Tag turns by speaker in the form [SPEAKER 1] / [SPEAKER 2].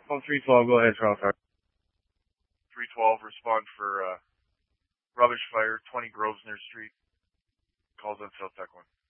[SPEAKER 1] Oh, 312, go ahead, Charles.
[SPEAKER 2] 312, respond for rubbish fire, 20 Grosvenor Street. Calls on South Tech 1.